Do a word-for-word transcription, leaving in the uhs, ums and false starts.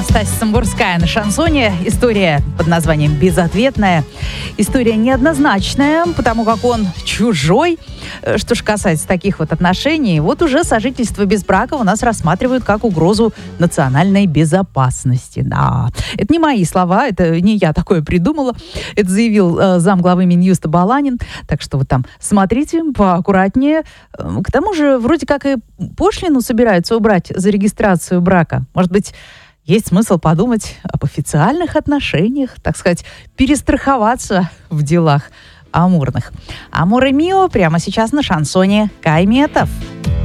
Стася Самбурская на шансоне. История под названием «Безответная». История неоднозначная, потому как он чужой. Что же касается таких вот отношений, вот уже сожительство без брака у нас рассматривают как угрозу национальной безопасности. Да, это не мои слова, это не я такое придумала. Это заявил э, замглавы Минюста Баланин. Так что вот там смотрите поаккуратнее. К тому же вроде как и пошлину собираются убрать за регистрацию брака. Может быть, есть смысл подумать об официальных отношениях, так сказать, перестраховаться в делах амурных. Амур и Мио прямо сейчас на шансоне Кай Метов.